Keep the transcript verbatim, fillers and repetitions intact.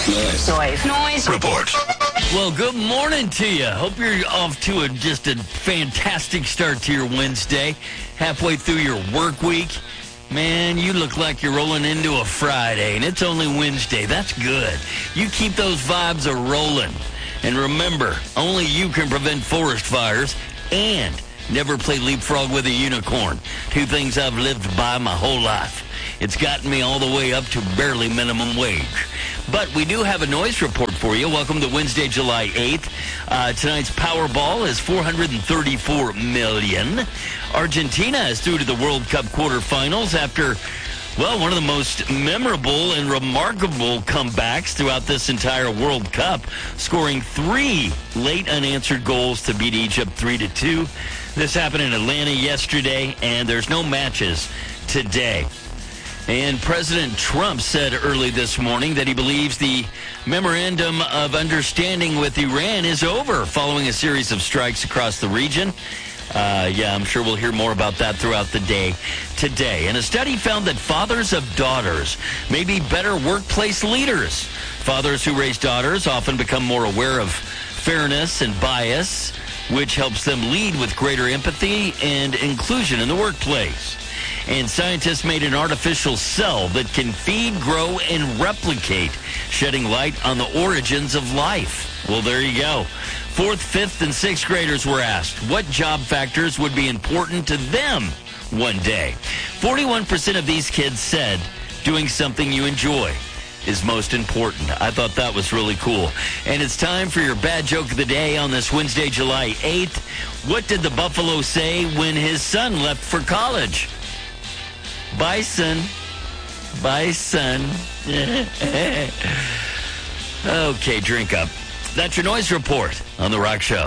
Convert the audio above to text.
Noise. Noise. Noise. Report. Well, good morning to you. Hope you're off to a, just a fantastic start to your Wednesday. Halfway through your work week. Man, you look like you're rolling into a Friday, and it's only Wednesday. That's good. You keep those vibes a-rolling. And remember, only you can prevent forest fires and never play leapfrog with a unicorn. Two things I've lived by my whole life. It's gotten me all the way up to barely minimum wage. But we do have a noise report for you. Welcome to Wednesday, July eighth. Uh, tonight's Powerball is four hundred thirty-four million dollars. Argentina is through to the World Cup quarterfinals after, well, one of the most memorable and remarkable comebacks throughout this entire World Cup, scoring three late unanswered goals to beat Egypt three to two. This happened in Atlanta yesterday, and there's no matches today. And President Trump said early this morning that he believes the memorandum of understanding with Iran is over following a series of strikes across the region. Uh, yeah, I'm sure we'll hear more about that throughout the day today. And a study found that fathers of daughters may be better workplace leaders. Fathers who raise daughters often become more aware of fairness and bias, which helps them lead with greater empathy and inclusion in the workplace. And scientists made an artificial cell that can feed, grow, and replicate, shedding light on the origins of life. Well, there you go. Fourth, fifth, and sixth graders were asked what job factors would be important to them one day. forty-one percent of these kids said doing something you enjoy is most important. I thought that was really cool. And it's time for your bad joke of the day on this Wednesday, July eighth. What did the buffalo say when his son left for college? Bison. Bison. Okay, drink up. That's your noise report on The Rock Show.